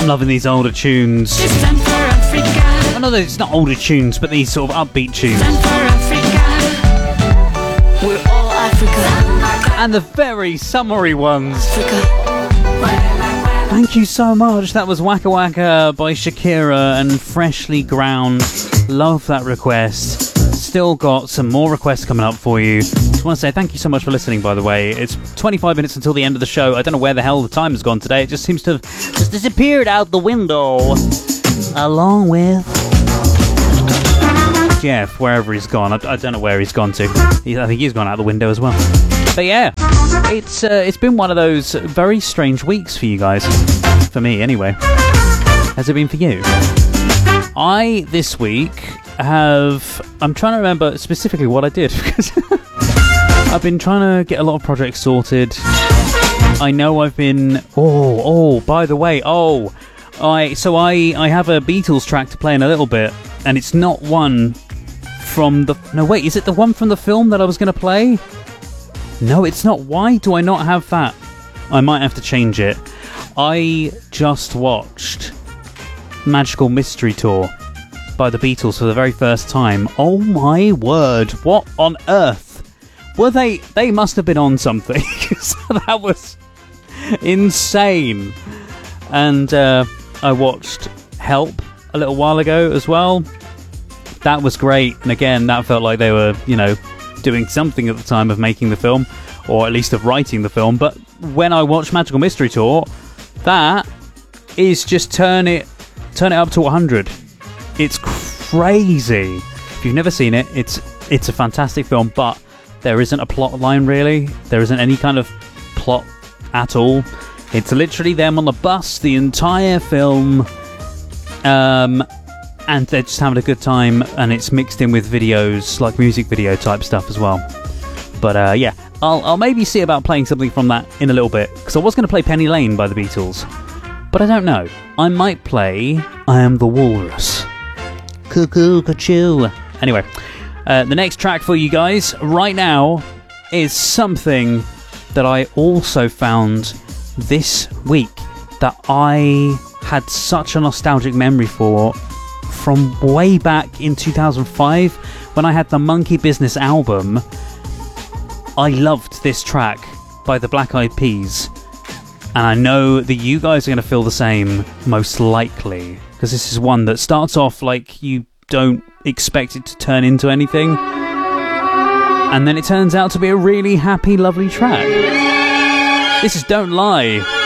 loving these older tunes. It's time for Africa. I know that it's not older tunes, but these sort of upbeat tunes. Time for Africa. We're all Africa. And the very summery ones. Africa. Thank you so much. That was Waka Waka by Shakira and Freshly Ground. Love that request. Still got some more requests coming up for you. Just want to say thank you so much for listening, by the way. It's 25 minutes until the end of the show. I don't know where the hell the time has gone today. It just seems to have just disappeared out the window. Along with Jeff, wherever he's gone. I don't know where he's gone to. I think he's gone out the window as well. But yeah, it's been one of those very strange weeks for you guys. For me, anyway. Has it been for you? This week, I'm trying to remember specifically what I did, because I've been trying to get a lot of projects sorted. I know I've been... by the way, I have a Beatles track to play in a little bit, and it's not one from the... No, wait, is it the one from the film that I was going to play? No, it's not. Why do I not have that? I might have to change it. I just watched Magical Mystery Tour by the Beatles for the very first time. Oh my word, what on earth? Were they must have been on something. That was insane. And I watched Help a little while ago as well. That was great. And again, that felt like they were, doing something at the time of making the film, or at least of writing the film. But when I watched Magical Mystery Tour, that is just turn it up to 100. It's crazy. If you've never seen it, it's a fantastic film, but there isn't a plot line really. There isn't any kind of plot at all. It's literally them on the bus the entire film, and they're just having a good time, and it's mixed in with videos, like music video type stuff as well. But yeah, I'll maybe see about playing something from that in a little bit, because I was going to play Penny Lane by the Beatles, but I don't know. I might play I Am the Walrus. Cuckoo, cuckoo. Anyway, the next track for you guys right now is something that I also found this week that I had such a nostalgic memory for from way back in 2005 when I had the Monkey Business album. I loved this track by the Black Eyed Peas, and I know that you guys are going to feel the same, most likely, because this is one that starts off like you don't expect it to turn into anything, and then it turns out to be a really happy, lovely track. This is Don't Lie